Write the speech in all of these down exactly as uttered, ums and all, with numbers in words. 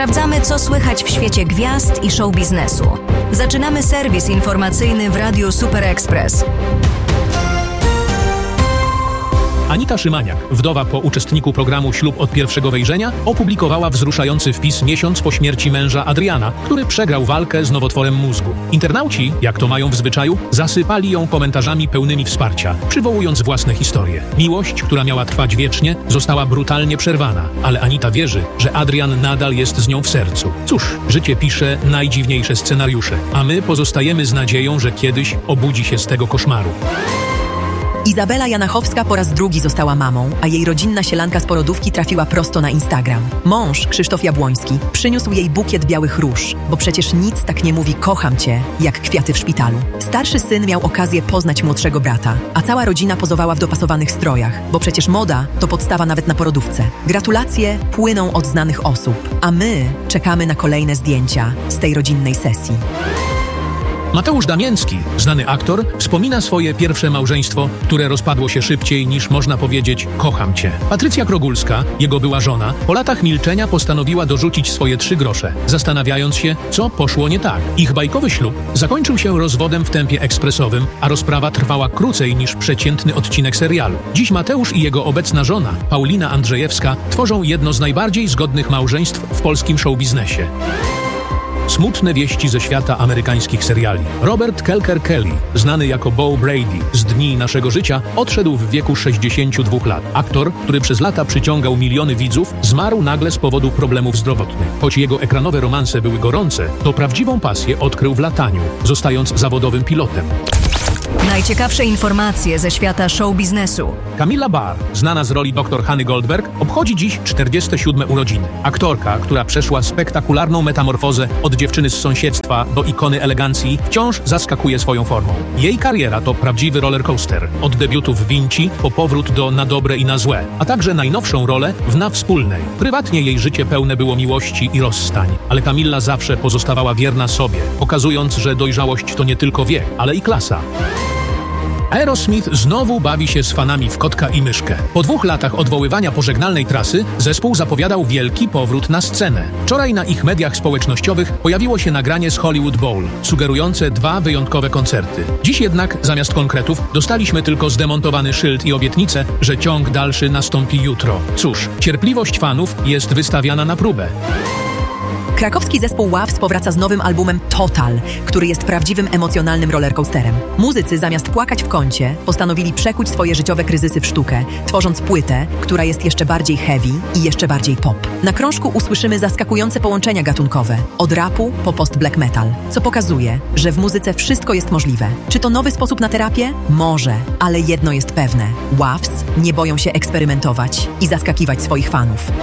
Sprawdzamy, co słychać w świecie gwiazd i show biznesu. Zaczynamy serwis informacyjny w Radiu Super Express. Anita Szymaniak, wdowa po uczestniku programu Ślub od pierwszego wejrzenia, opublikowała wzruszający wpis miesiąc po śmierci męża Adriana, który przegrał walkę z nowotworem mózgu. Internauci, jak to mają w zwyczaju, zasypali ją komentarzami pełnymi wsparcia, przywołując własne historie. Miłość, która miała trwać wiecznie, została brutalnie przerwana, ale Anita wierzy, że Adrian nadal jest z nią w sercu. Cóż, życie pisze najdziwniejsze scenariusze, a my pozostajemy z nadzieją, że kiedyś obudzi się z tego koszmaru. Izabela Janachowska po raz drugi została mamą, a jej rodzinna sielanka z porodówki trafiła prosto na Instagram. Mąż, Krzysztof Jabłoński, przyniósł jej bukiet białych róż, bo przecież nic tak nie mówi kocham cię, jak kwiaty w szpitalu. Starszy syn miał okazję poznać młodszego brata, a cała rodzina pozowała w dopasowanych strojach, bo przecież moda to podstawa nawet na porodówce. Gratulacje płyną od znanych osób, a my czekamy na kolejne zdjęcia z tej rodzinnej sesji. Mateusz Damięcki, znany aktor, wspomina swoje pierwsze małżeństwo, które rozpadło się szybciej niż można powiedzieć kocham cię. Patrycja Krogulska, jego była żona, po latach milczenia postanowiła dorzucić swoje trzy grosze, zastanawiając się, co poszło nie tak. Ich bajkowy ślub zakończył się rozwodem w tempie ekspresowym, a rozprawa trwała krócej niż przeciętny odcinek serialu. Dziś Mateusz i jego obecna żona, Paulina Andrzejewska, tworzą jedno z najbardziej zgodnych małżeństw w polskim showbiznesie. Smutne wieści ze świata amerykańskich seriali. Robert Kelker Kelly, znany jako Bo Brady z Dni naszego życia, odszedł w wieku sześćdziesięciu dwóch lat. Aktor, który przez lata przyciągał miliony widzów, zmarł nagle z powodu problemów zdrowotnych. Choć jego ekranowe romanse były gorące, to prawdziwą pasję odkrył w lataniu, zostając zawodowym pilotem. Najciekawsze informacje ze świata show biznesu. Camilla Barr, znana z roli doktor Hany Goldberg, obchodzi dziś czterdzieste siódme urodziny. Aktorka, która przeszła spektakularną metamorfozę od dziewczyny z sąsiedztwa do ikony elegancji, wciąż zaskakuje swoją formą. Jej kariera to prawdziwy rollercoaster. Od debiutu w Vinci po powrót do Na dobre i na złe, a także najnowszą rolę w Na wspólnej. Prywatnie jej życie pełne było miłości i rozstań, ale Camilla zawsze pozostawała wierna sobie, pokazując, że dojrzałość to nie tylko wiek, ale i klasa. Aerosmith znowu bawi się z fanami w kotka i myszkę. Po dwóch latach odwoływania pożegnalnej trasy zespół zapowiadał wielki powrót na scenę. Wczoraj na ich mediach społecznościowych pojawiło się nagranie z Hollywood Bowl, sugerujące dwa wyjątkowe koncerty. Dziś jednak, zamiast konkretów, dostaliśmy tylko zdemontowany szyld i obietnicę, że ciąg dalszy nastąpi jutro. Cóż, cierpliwość fanów jest wystawiana na próbę. Krakowski zespół Ławs powraca z nowym albumem Total, który jest prawdziwym emocjonalnym rollercoasterem. Muzycy zamiast płakać w kącie, postanowili przekuć swoje życiowe kryzysy w sztukę, tworząc płytę, która jest jeszcze bardziej heavy i jeszcze bardziej pop. Na krążku usłyszymy zaskakujące połączenia gatunkowe, od rapu po post-black metal, co pokazuje, że w muzyce wszystko jest możliwe. Czy to nowy sposób na terapię? Może, ale jedno jest pewne. Ławs nie boją się eksperymentować i zaskakiwać swoich fanów.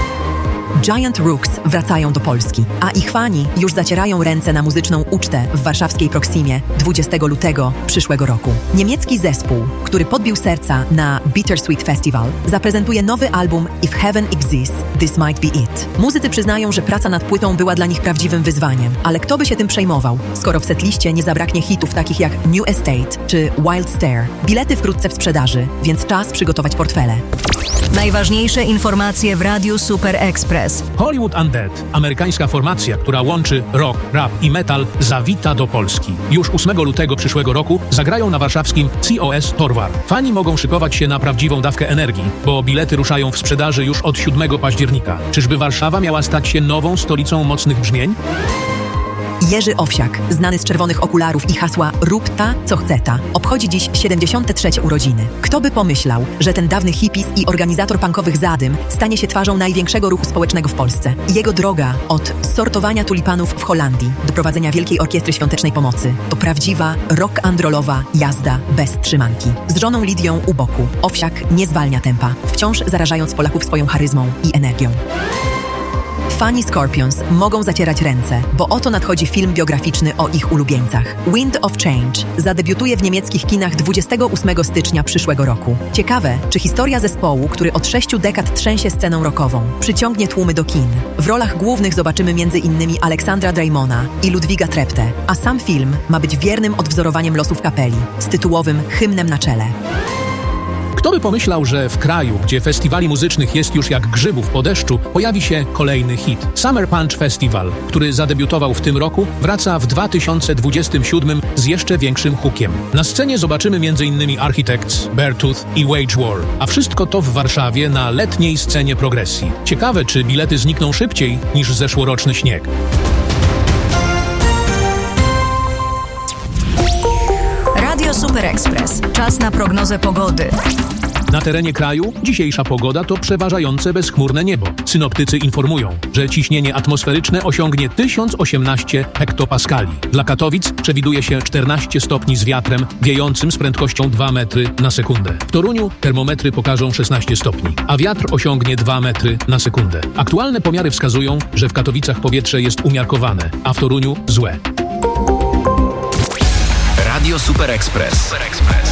Giant Rooks wracają do Polski, a ich fani już zacierają ręce na muzyczną ucztę w warszawskiej Proximie dwudziestego lutego przyszłego roku. Niemiecki zespół, który podbił serca na Bittersweet Festival, zaprezentuje nowy album If Heaven Exists, This Might Be It. Muzycy przyznają, że praca nad płytą była dla nich prawdziwym wyzwaniem, ale kto by się tym przejmował, skoro w setliście nie zabraknie hitów takich jak New Estate czy Wild Stare. Bilety wkrótce w sprzedaży, więc czas przygotować portfele. Najważniejsze informacje w Radiu Super Express. Hollywood Undead, amerykańska formacja, która łączy rock, rap i metal, zawita do Polski. Już ósmego lutego przyszłego roku zagrają na warszawskim C O S Torwar. Fani mogą szykować się na prawdziwą dawkę energii, bo bilety ruszają w sprzedaży już od siódmego października. Czyżby Warszawa miała stać się nową stolicą mocnych brzmień? Jerzy Owsiak, znany z czerwonych okularów i hasła Rób ta, co chce ta, obchodzi dziś siedemdziesiąte trzecie urodziny. Kto by pomyślał, że ten dawny hipis i organizator punkowych zadym stanie się twarzą największego ruchu społecznego w Polsce. Jego droga od sortowania tulipanów w Holandii do prowadzenia Wielkiej Orkiestry Świątecznej Pomocy to prawdziwa rock-and-rollowa jazda bez trzymanki. Z żoną Lidią u boku Owsiak nie zwalnia tempa, wciąż zarażając Polaków swoją charyzmą i energią. Fani Scorpions mogą zacierać ręce, bo oto nadchodzi film biograficzny o ich ulubieńcach. Wind of Change zadebiutuje w niemieckich kinach dwudziestego ósmego stycznia przyszłego roku. Ciekawe, czy historia zespołu, który od sześciu dekad trzęsie sceną rockową, przyciągnie tłumy do kin. W rolach głównych zobaczymy między innymi Aleksandra Drejmona i Ludwiga Treptę, a sam film ma być wiernym odwzorowaniem losów kapeli, z tytułowym hymnem na czele. Kto by pomyślał, że w kraju, gdzie festiwali muzycznych jest już jak grzybów po deszczu, pojawi się kolejny hit. Summer Punch Festival, który zadebiutował w tym roku, wraca w dwa tysiące dwudziestym siódmym z jeszcze większym hookiem. Na scenie zobaczymy m in Architects, Beartooth i Wage War, a wszystko to w Warszawie na letniej scenie progresji. Ciekawe, czy bilety znikną szybciej niż zeszłoroczny śnieg. Radio Super Express. Czas na prognozę pogody. Na terenie kraju dzisiejsza pogoda to przeważające bezchmurne niebo. Synoptycy informują, że ciśnienie atmosferyczne osiągnie tysiąc osiemnaście hektopaskali. Dla Katowic przewiduje się czternaście stopni z wiatrem wiejącym z prędkością dwa metry na sekundę. W Toruniu termometry pokażą szesnaście stopni, a wiatr osiągnie dwa metry na sekundę. Aktualne pomiary wskazują, że w Katowicach powietrze jest umiarkowane, a w Toruniu złe. Radio Super Express.